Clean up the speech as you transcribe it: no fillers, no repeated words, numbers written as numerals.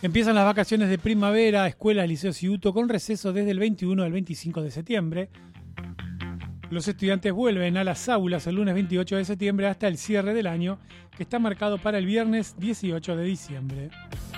Empiezan las vacaciones de primavera, escuelas, liceos y UTO con receso desde el 21 al 25 de septiembre. Los estudiantes vuelven a las aulas el lunes 28 de septiembre hasta el cierre del año, que está marcado para el viernes 18 de diciembre.